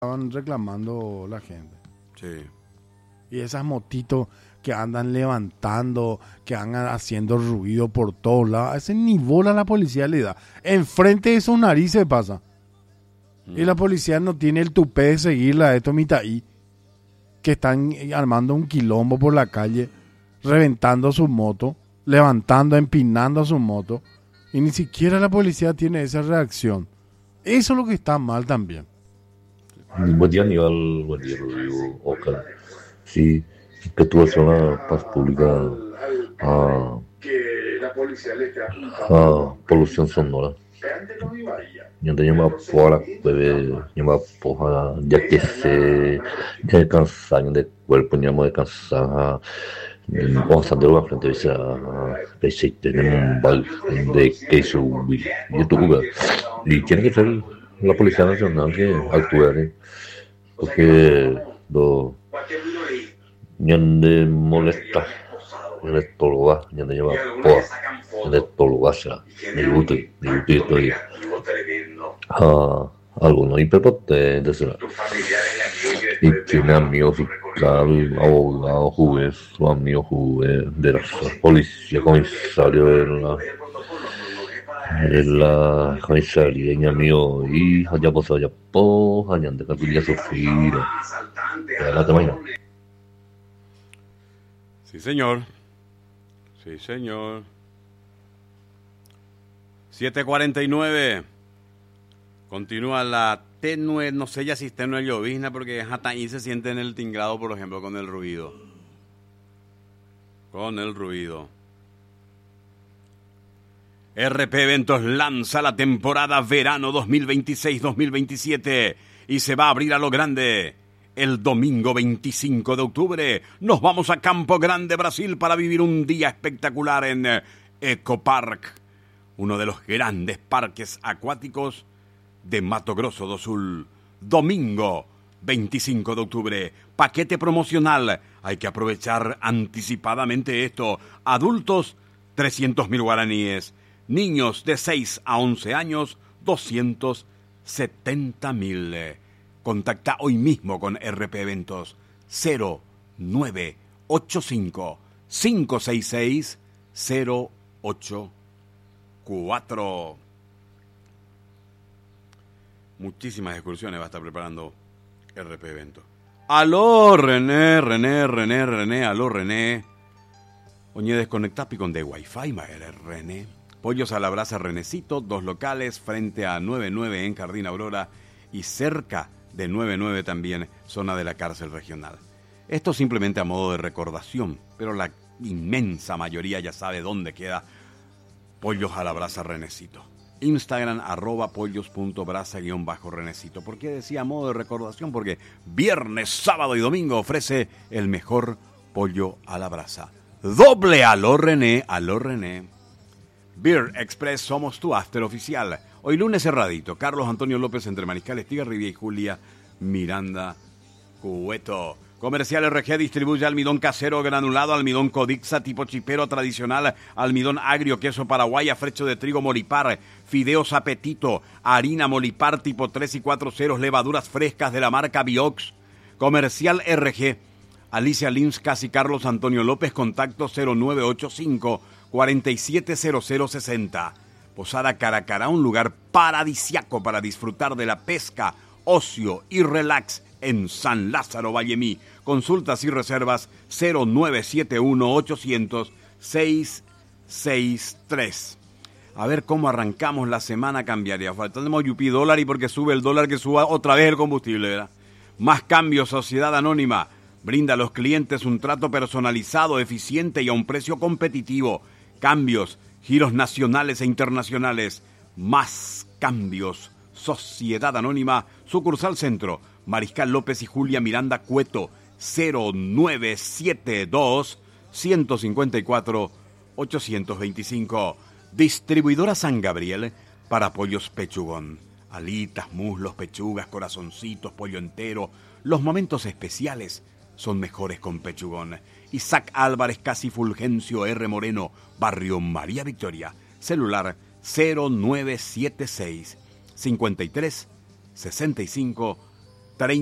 estaban reclamando la gente. Sí. Y esas motitos que andan levantando, que andan haciendo ruido por todos lados, a ese ni bola la policía le da. Enfrente de sus narices pasa. Y la policía no tiene el tupé de seguirla a estos mitaí que están armando un quilombo por la calle, reventando su moto, levantando, empinando su moto. Y ni siquiera la policía tiene esa reacción. Eso es lo que está mal también. Buen día, Aníbal. Buen día, Rodrigo. Oca. Sí, que tú haces una paz pública a polución sonora. Yo te llamo por bebé, llamo por ya que se cansan de cuerpo, llamo de cansar. Vamos a andar una frente a ese tenemos un bal de queso YouTube y tiene que ser la Policía Nacional que actúe porque lo ñande molesta ñande tolva ñande llama poa ñande tolva será me gusta estoy algunos hiperpotentes será y tiene amigos fiscal abogado juez su amigo juez de la policía comisario de la comisaría mi amigo y allá pues allá po allá de Caturía Sofía adelante mañana. Sí, señor. Sí, señor. 7:49. Continúa la tenue, no sé ya si es tenue llovizna, porque hasta ahí se siente en el tinglado, por ejemplo, con el ruido. Con el ruido. RP Eventos lanza la temporada verano 2026-2027 y se va a abrir a lo grande. El domingo 25 de octubre nos vamos a Campo Grande, Brasil, para vivir un día espectacular en Ecopark, uno de los grandes parques acuáticos de Mato Grosso do Sul. Domingo 25 de octubre, paquete promocional. Hay que aprovechar anticipadamente esto. Adultos, 300.000 guaraníes. Niños de 6 a 11 años, 270.000. Contacta hoy mismo con RP Eventos 0985 566 084. Muchísimas excursiones va a estar preparando RP Eventos. Aló, René, aló, René. Oye, desconectás picón de Wi-Fi, madre, René. Pollos a la brasa Renecito, 2 locales frente a 99 en Jardín Aurora y cerca de 99 también, zona de la cárcel regional. Esto simplemente a modo de recordación, pero la inmensa mayoría ya sabe dónde queda Pollos a la brasa Renecito. Instagram @pollos.brasa_renecito. ¿Por qué decía a modo de recordación? Porque viernes, sábado y domingo ofrece el mejor pollo a la brasa. Doble aló René, aló René. Beer Express, somos tu after oficial. Hoy lunes cerradito. Carlos Antonio López entre Mariscal Estigarribia y Julia Miranda Cueto. Comercial RG distribuye almidón casero granulado, almidón Codixa tipo chipero tradicional, almidón agrio, queso paraguaya, frecho de trigo Molipar, fideos Apetito, harina Molipar tipo 3 y 4 ceros, levaduras frescas de la marca Biox. Comercial RG. Alicia Linskas y Carlos Antonio López, contacto 0985 470060. Posada Caracará, un lugar paradisiaco para disfrutar de la pesca, ocio y relax en San Lázaro Vallemí. Consultas y reservas 0971 800 663. A ver cómo arrancamos la semana cambiaria. Faltamos yupi dólar y porque sube el dólar que suba otra vez el combustible, ¿verdad? Más cambios, Sociedad Anónima. Brinda a los clientes un trato personalizado, eficiente y a un precio competitivo. Cambios, giros nacionales e internacionales. Más cambios. Sociedad Anónima, sucursal Centro, Mariscal López y Julia Miranda Cueto, 0972 154 825. Distribuidora San Gabriel para pollos Pechugón. Alitas, muslos, pechugas, corazoncitos, pollo entero. Los momentos especiales son mejores con Pechugón. Isaac Álvarez, Casi Fulgencio R. Moreno, Barrio María Victoria. Celular 0976 53 65